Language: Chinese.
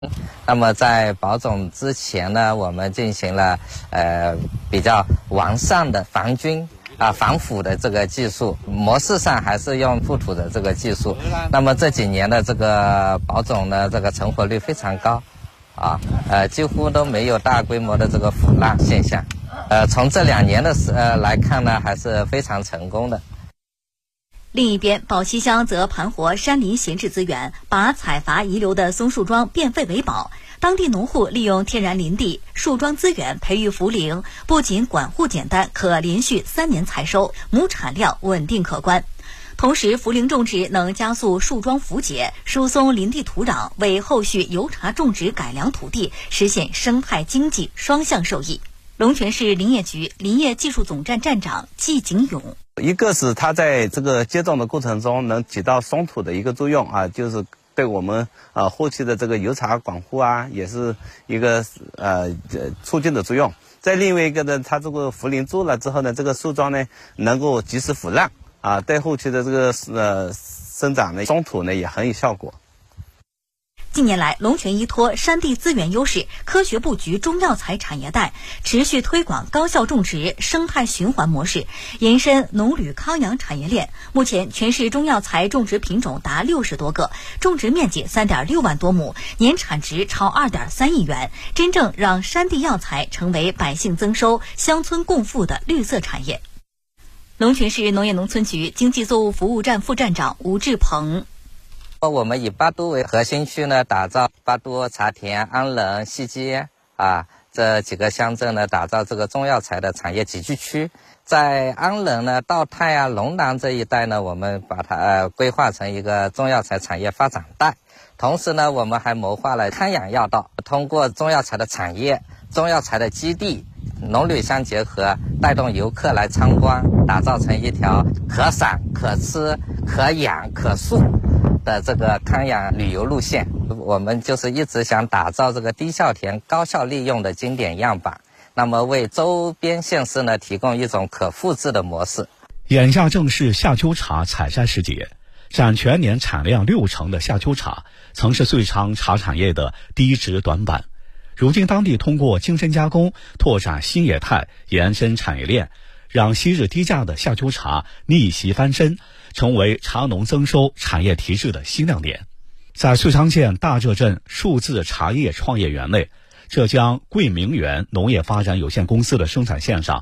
那么在保种之前呢，我们进行了比较完善的防菌防腐的这个技术，模式上还是用覆土的这个技术。那么这几年的这个保种呢，这个成活率非常高，几乎都没有大规模的这个腐烂现象。从这2年的来看呢，还是非常成功的。 另一边，宝溪乡则盘活山林闲置资源，把采伐遗留的松树桩变废为宝。当地农户利用天然林地、树桩资源培育茯苓，不仅管护简单，可连续3年采收，亩产量稳定可观。同时，茯苓种植能加速树桩腐解，疏松林地土壤，为后续油茶种植改良土地，实现生态经济双向受益。龙泉市林业局林业技术总站站长季景勇。 一个是它在这个接种的过程中能起到松土的一个作用就是对我们后期的这个油茶管护也是一个促进的作用。再另外一个呢，它这个茯苓做了之后呢，这个树桩呢能够及时腐烂对后期的这个生长呢松土呢也很有效果。 近年来，龙泉依托山地资源优势，科学布局中药材产业带，持续推广高效种植生态循环模式，延伸农旅康养产业链。目前，全市中药材种植品种达60多个，种植面积3.6万多亩，年产值超2.3亿元，真正让山地药材成为百姓增收、乡村共富的绿色产业。龙泉市农业农村局经济作物服务站副站长吴志鹏。 我们以巴都为核心区呢，打造巴都、茶田、安仁、西街这几个乡镇呢，打造这个中药材的产业集聚区。在安仁呢、道泰龙南这一带呢，我们把它规划成一个中药材产业发展带。同时呢，我们还谋划了康养药道，通过中药材的产业、中药材的基地、农旅相结合，带动游客来参观，打造成一条可赏、可吃、可养、可塑的这个康养旅游路线。我们就是一直想打造这个低效田高效利用的经典样板，那么为周边县市呢提供一种可复制的模式。 眼下正是夏秋茶采摘时节，占全年产量60%的夏秋茶曾是遂昌茶产业的低值短板。如今当地通过精深加工拓展新业态，延伸产业链，让昔日低价的夏秋茶逆袭翻身，成为茶农增收、产业提质的新亮点。在遂昌县大浙镇数字茶叶创业园内，浙江桂明园农业发展有限公司的生产线上